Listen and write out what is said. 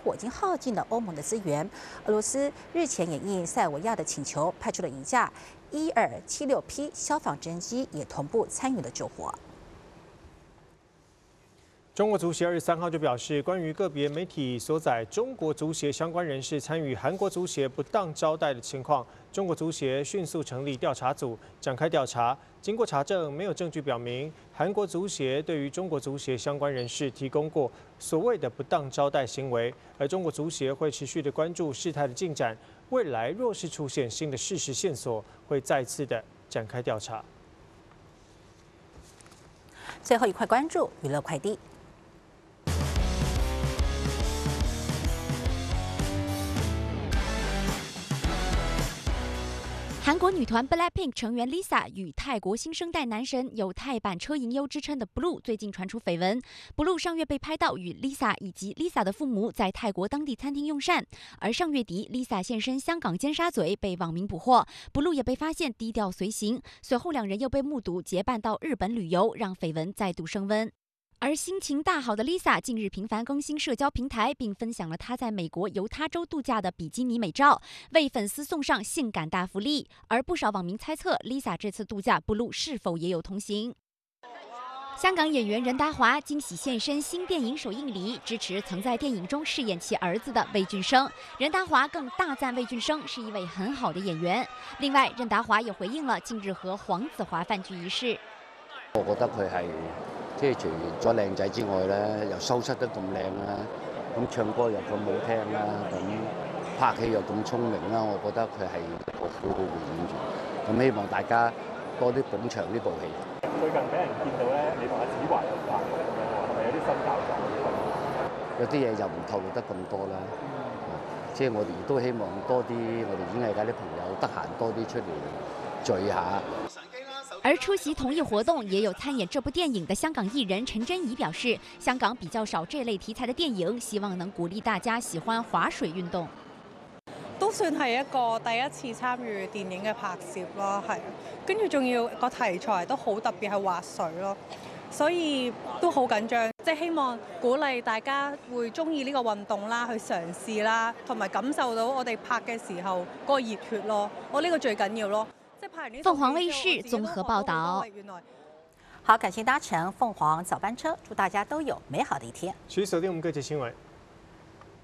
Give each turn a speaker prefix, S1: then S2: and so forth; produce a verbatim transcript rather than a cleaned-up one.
S1: 火已经耗尽了欧盟的资源。俄罗斯日前也应塞尔维亚的请求，派出了一架伊尔七六 P 消防直升机，也同步参与了救火。
S2: 中国足协二十三号就表示，关于个别媒体所载中国足协相关人士参与韩国足协不当招待的情况，中国足协迅速成立调查组展开调查。经过查证，没有证据表明韩国足协对于中国足协相关人士提供过所谓的不当招待行为。而中国足协会持续的关注事态的进展，未来若是出现新的事实线索，会再次的展开调查。
S1: 最后一块关注娱乐快递。
S3: 韩国女团 BLACKPINK 成员 Lisa 与泰国新生代男神有泰版车银优之称的 Blue 最近传出绯闻。Blue 上月被拍到与 Lisa 以及 Lisa 的父母在泰国当地餐厅用膳，而上月底 Lisa 现身香港尖沙咀被网民捕获 ，Blue 也被发现低调随行。随后两人又被目睹结伴到日本旅游，让绯闻再度升温。 而心情大好的 Lisa 近日频繁更新社交平台，并分享了她在美国犹他州度假的比基尼美照，为粉丝送上性感大福利。而不少网民猜测 ，Lisa 这次度假 Blue 是否也有同行？香港演员任达华惊喜现身新电影首映礼，支持曾在电影中饰演其儿子的魏俊生。任达华更大赞魏俊生是一位很好的演员。另外，任达华也回应了近日和黄子華飯聚一事。
S4: 我覺得佢係。 即係除咗靚仔之外咧，又修飾得咁靚啦，咁唱歌又咁好聽啦，咁拍戲又咁聰明啦，我覺得佢係好好嘅演員。咁希望大家多啲捧場呢部戲。
S2: 最近俾人見到咧，你同阿子華有拍咁樣喎，係咪有啲新搞作？
S4: 有啲嘢就唔透露得咁多啦。即係我哋亦都希望多啲我哋演藝界啲朋友得閒多啲出嚟聚下。
S3: 而出席同一活動也有參演這部電影的香港藝人陳珍怡表示，香港比較少這類題材的電影，希望能鼓勵大家喜歡划水運動。
S5: 都算係一個第一次參與電影嘅拍攝咯，係。跟住仲要個題材都好特別係滑水咯，所以都好緊張。即係希望鼓勵大家會鍾意呢個運動啦，去嘗試啦，同埋感受到我哋拍嘅時候嗰個熱血咯。我呢個最緊要咯。
S3: 鳳凰衛視綜合報道。
S1: 好，感謝搭乘鳳凰早班車，祝大家都有美好的一天。
S2: 持續鎖定我們各界新聞。